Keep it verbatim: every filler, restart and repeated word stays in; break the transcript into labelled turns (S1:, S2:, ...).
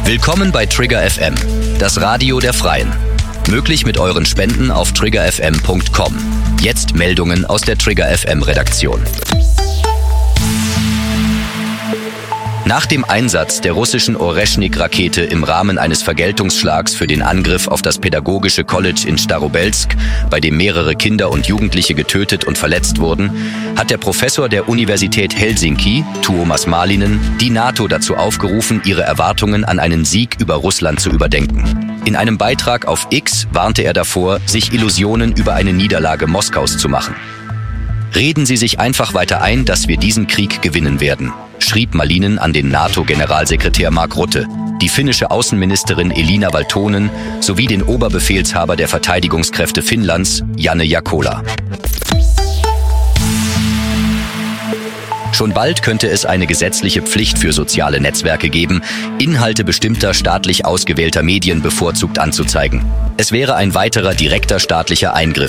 S1: Willkommen bei Trigger F M, das Radio der Freien. Möglich mit euren Spenden auf trigger f m punkt com. Jetzt Meldungen aus der Trigger F M Redaktion. Nach dem Einsatz der russischen Oreschnik-Rakete im Rahmen eines Vergeltungsschlags für den Angriff auf das Pädagogische College in Starobelsk, bei dem mehrere Kinder und Jugendliche getötet und verletzt wurden, hat der Professor der Universität Helsinki, Tuomas Malinen, die NATO dazu aufgerufen, ihre Erwartungen an einen Sieg über Russland zu überdenken. In einem Beitrag auf X warnte er davor, sich Illusionen über eine Niederlage Moskaus zu machen. Reden Sie sich einfach weiter ein, dass wir diesen Krieg gewinnen werden, schrieb Malinen an den NATO-Generalsekretär Mark Rutte, die finnische Außenministerin Elina Valtonen sowie den Oberbefehlshaber der Verteidigungskräfte Finnlands, Janne Jakola. Schon bald könnte es eine gesetzliche Pflicht für soziale Netzwerke geben, Inhalte bestimmter staatlich ausgewählter Medien bevorzugt anzuzeigen. Es wäre ein weiterer direkter staatlicher Eingriff